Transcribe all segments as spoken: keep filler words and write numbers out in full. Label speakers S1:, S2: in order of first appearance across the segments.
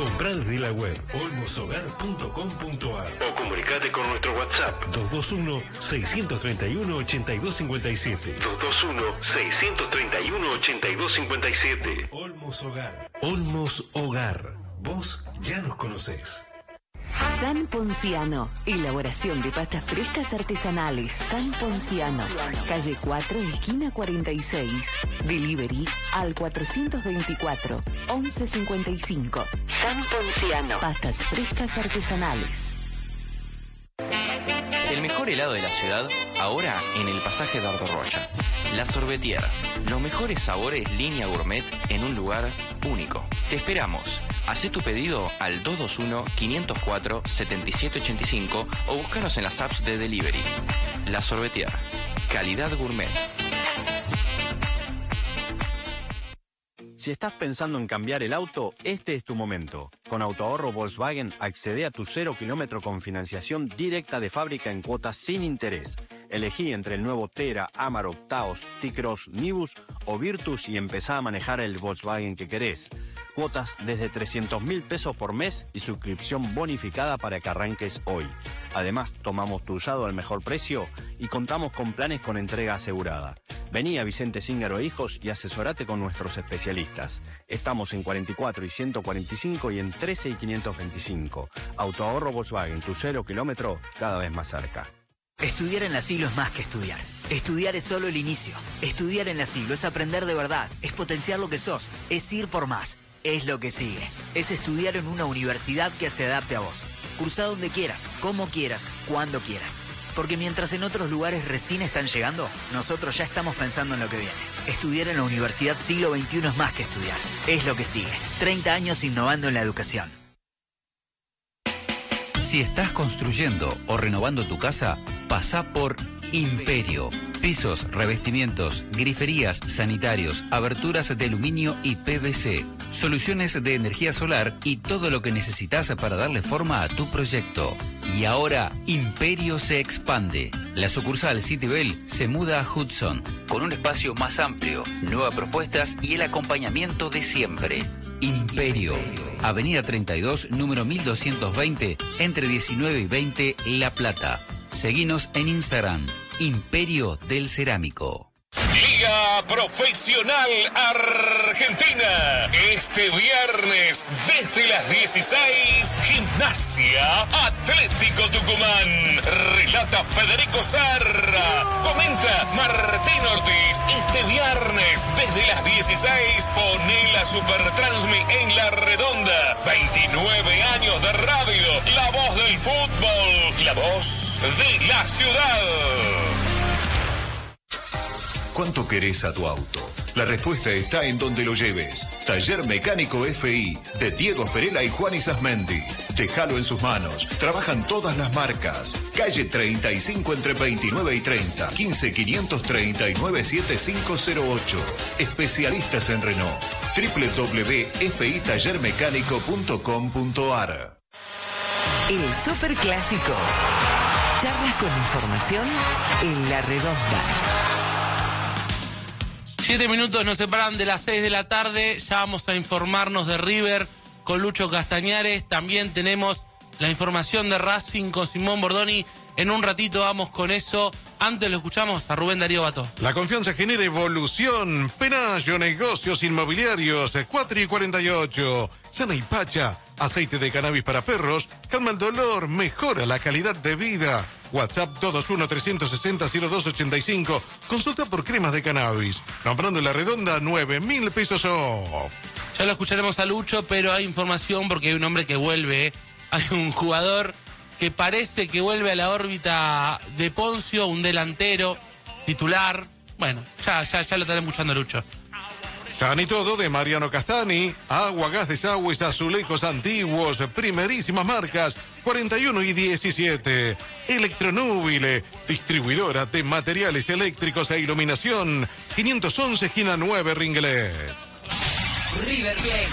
S1: Comprá desde la web olmos hogar punto com punto ar o comunicate con nuestro WhatsApp dos dos uno, seis tres uno, ocho dos cinco siete. dos dos uno, seis tres uno, ocho dos cinco siete. Olmos Hogar. Olmos Hogar. Vos ya nos conocés.
S2: San Ponciano, elaboración de pastas frescas artesanales. San Ponciano, calle cuatro, esquina cuarenta y seis. Delivery al cuatrocientos veinticuatro, once cincuenta y cinco. San Ponciano, pastas frescas artesanales.
S3: El mejor helado de la ciudad, ahora en el pasaje Dardo Rocha. La Sorbetier. Los mejores sabores línea gourmet en un lugar único. Te esperamos. Hacé tu pedido al dos dos uno, quinientos cuatro, setenta y siete ochenta y cinco o búscanos en las apps de delivery. La Sorbetier. Calidad gourmet.
S4: Si estás pensando en cambiar el auto, este es tu momento. Con Autoahorro Volkswagen accede a tu cero kilómetro con financiación directa de fábrica en cuotas sin interés. Elegí entre el nuevo Tera, Amarok, Taos, T-Cross, Nibus o Virtus y empezá a manejar el Volkswagen que querés. Cuotas desde trescientos mil pesos por mes y suscripción bonificada para que arranques hoy. Además, tomamos tu usado al mejor precio y contamos con planes con entrega asegurada. Vení a Vicente Zíngaro e Hijos y asesorate con nuestros especialistas. Estamos en cuarenta y cuatro y ciento cuarenta y cinco y en trece y quinientos veinticinco. Autoahorro Volkswagen, tu cero kilómetro cada vez más cerca.
S5: Estudiar en la Siglo es más que estudiar. Estudiar es solo el inicio. Estudiar en la Siglo es aprender de verdad, es potenciar lo que sos, es ir por más. Es lo que sigue. Es estudiar en una universidad que se adapte a vos. Cursa donde quieras, como quieras, cuando quieras. Porque mientras en otros lugares recién están llegando, nosotros ya estamos pensando en lo que viene. Estudiar en la Universidad Siglo veintiuno es más que estudiar. Es lo que sigue. treinta años innovando en la educación.
S6: Si estás construyendo o renovando tu casa, pasá por Imperio. Pisos, revestimientos, griferías, sanitarios, aberturas de aluminio y P V C. Soluciones de energía solar y todo lo que necesitas para darle forma a tu proyecto. Y ahora, Imperio se expande. La sucursal Citibel se muda a Hudson, con un espacio más amplio, nuevas propuestas y el acompañamiento de siempre. Imperio. Avenida treinta y dos, número mil doscientos veinte, entre diecinueve y veinte, La Plata. Seguinos en Instagram, Imperio del Cerámico.
S1: Liga Profesional Argentina. Este viernes, desde las dieciséis, Gimnasia Atlético Tucumán. Relata Federico Sarra. Comenta Martín Ortiz. Este viernes, desde las dieciséis, poné la Supertransmi en La Redonda. veintinueve años de radio. La voz del fútbol. La voz de la ciudad.
S7: ¿Cuánto querés a tu auto? La respuesta está en donde lo lleves. Taller Mecánico F I de Diego Ferela y Juan Isasmendi. Déjalo en sus manos. Trabajan todas las marcas. Calle treinta y cinco entre veintinueve y treinta. quince quinientos treinta y nueve setenta y cinco cero ocho. Especialistas en Renault. doble u doble u doble u punto f i taller mecánico punto com punto a r.
S2: El Superclásico. Charlas con información en La Redonda.
S8: Siete minutos nos separan de las seis de la tarde. Ya vamos a informarnos de River con Lucho Castañares. También tenemos la información de Racing con Simón Bordoni. En un ratito vamos con eso. Antes lo escuchamos a Rubén Darío Bató.
S9: La confianza genera evolución. Penayo, negocios inmobiliarios, cuatro y cuarenta y ocho. Sana y Pacha, aceite de cannabis para perros. Calma el dolor, mejora la calidad de vida. WhatsApp dos dos uno, tres seis cero, cero dos ocho cinco. Consulta por cremas de cannabis. Nombrando La Redonda, nueve mil pesos off.
S8: Ya lo escucharemos a Lucho, pero hay información porque hay un hombre que vuelve. Hay un jugador que parece que vuelve a la órbita de Poncio, un delantero titular. Bueno, ya, ya, ya lo estaré escuchando, Lucho.
S9: San y todo de Mariano Castani. Agua, gas, desagües, azulejos antiguos, primerísimas marcas, cuarenta y uno y diecisiete. Electronúbile, distribuidora de materiales eléctricos e iluminación. quinientos once, esquina nueve, Ringlet.
S2: River Plate.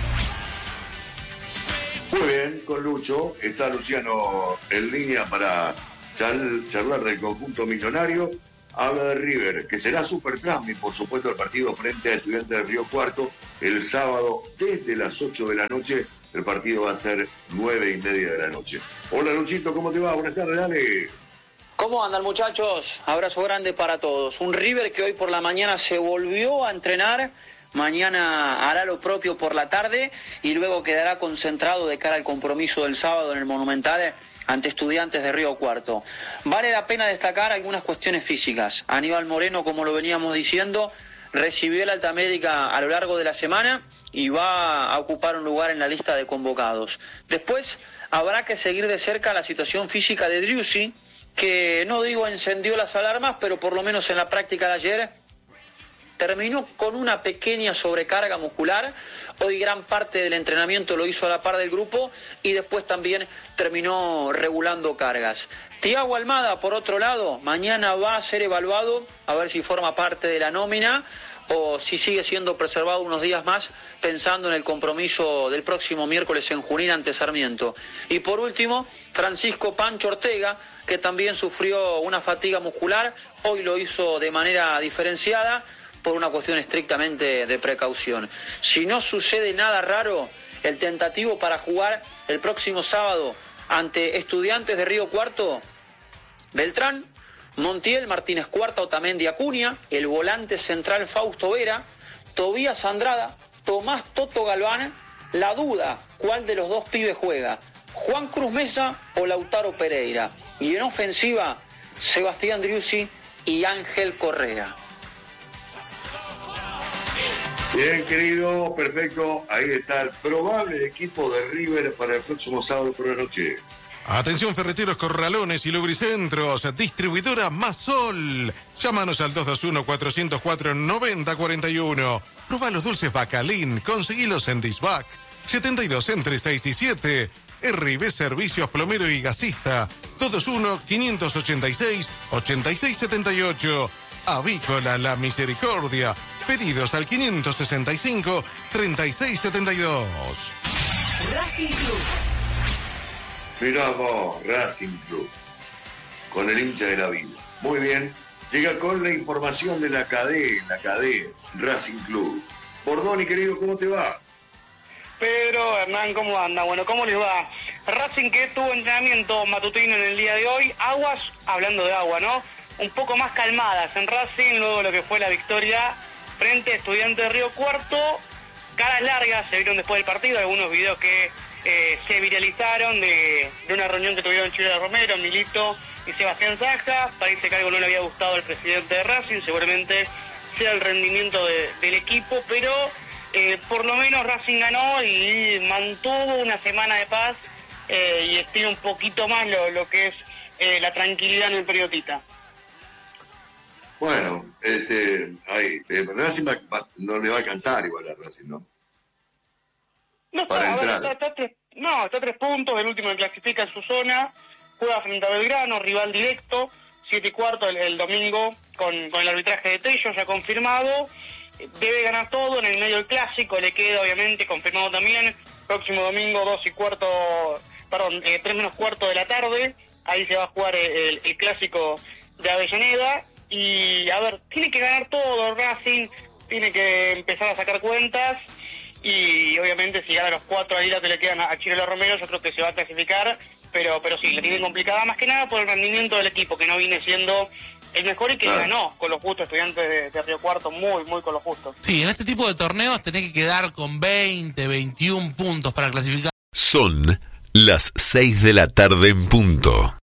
S10: Muy bien, con Lucho. Está Luciano en línea para char- charlar del conjunto millonario. habla de River, que será Super Transmit, por supuesto, el partido frente a Estudiantes de Río Cuarto el sábado desde las ocho de la noche. El partido va a ser nueve y media de la noche. Hola Luchito, ¿cómo te va? Buenas tardes, dale.
S11: ¿Cómo andan, muchachos? Abrazo grande para todos. Un River que hoy por la mañana se volvió a entrenar. Mañana hará lo propio por la tarde y luego quedará concentrado de cara al compromiso del sábado en el Monumental ante Estudiantes de Río Cuarto. Vale la pena destacar algunas cuestiones físicas. Aníbal Moreno, como lo veníamos diciendo, recibió el alta médica a lo largo de la semana y va a ocupar un lugar en la lista de convocados. Después habrá que seguir de cerca la situación física de Driussi, que no digo encendió las alarmas, pero por lo menos en la práctica de ayer terminó con una pequeña sobrecarga muscular. Hoy gran parte del entrenamiento lo hizo a la par del grupo y después también terminó regulando cargas. Thiago Almada, por otro lado, mañana va a ser evaluado a ver si forma parte de la nómina o si sigue siendo preservado unos días más, pensando en el compromiso del próximo miércoles en Junín ante Sarmiento. Y por último, Francisco Pancho Ortega, que también sufrió una fatiga muscular, hoy lo hizo de manera diferenciada, por una cuestión estrictamente de precaución. Si no sucede nada raro, el tentativo para jugar el próximo sábado ante Estudiantes de Río Cuarto, Beltrán, Montiel, Martínez Cuarta, Otamendi, Acuña, el volante central Fausto Vera, Tobías Andrada, Tomás Toto Galván. La duda, ¿cuál de los dos pibes juega? Juan Cruz Mesa o Lautaro Pereira. Y en ofensiva, Sebastián Driussi y Ángel Correa.
S10: Bien, querido, perfecto. Ahí está el probable equipo de River para el próximo sábado por la noche.
S9: Atención, ferreteros, corralones y lubricentros. Distribuidora Masol. Llámanos al dos dos uno, cuatro cero cuatro, nueve cero cuatro uno. Proba los dulces Bacalín. Conseguilos en Disbac. setenta y dos entre seis y siete. R y B Servicios Plomero y Gasista. dos dos uno, quinientos ochenta y seis, ochenta y seis setenta y ocho. Avícola La Misericordia. Pedidos al quinientos sesenta y cinco, treinta y seis setenta y dos.
S10: Racing Club. Mirá vos, Racing Club. Con el hincha de la vida. Muy bien. Llega con la información de la C A D E, la C A D E, Racing Club. Bordoni, querido, ¿cómo te va?
S12: Pedro, Hernán, ¿cómo anda? Bueno, ¿cómo les va? Racing que tuvo entrenamiento matutino en el día de hoy. Aguas, hablando de agua, ¿no? Un poco más calmadas en Racing, luego lo que fue la victoria frente a Estudiantes de Río Cuarto. Caras largas se vieron después del partido, algunos videos que eh, se viralizaron de, de una reunión que tuvieron Chile Romero, Milito y Sebastián Saja. Parece que algo no le había gustado al presidente de Racing, seguramente sea el rendimiento de, del equipo, pero eh, por lo menos Racing ganó y mantuvo una semana de paz eh, y estira un poquito más lo, lo que es eh, la tranquilidad en el periodista.
S10: Bueno, este, ahí, eh, Racing va, va, no le va a alcanzar igual a Racing, ¿no?
S12: No está,
S10: Para
S12: a ver,
S10: entrar.
S12: está, está, tres, no, está a tres puntos, el último que clasifica en su zona, juega frente a Belgrano, rival directo, siete y cuarto el, el domingo, con, con el arbitraje de Tello ya confirmado, debe ganar todo en el medio del clásico, le queda obviamente confirmado también, próximo domingo dos y cuarto, perdón, eh, tres menos cuarto de la tarde, ahí se va a jugar el, el clásico de Avellaneda. Y a ver, tiene que ganar todo Racing, tiene que empezar a sacar cuentas y obviamente si gana los cuatro ahí que le quedan a Chirelo Romero, yo creo que se va a clasificar, pero pero sí, le tiene complicada más que nada por el rendimiento del equipo, que no viene siendo el mejor y que claro, ganó con los justos Estudiantes de, de Río Cuarto, muy, muy con los justos.
S8: Sí, en este tipo de torneos tenés que quedar con veinte, veintiún puntos para clasificar.
S1: Son las seis de la tarde en punto.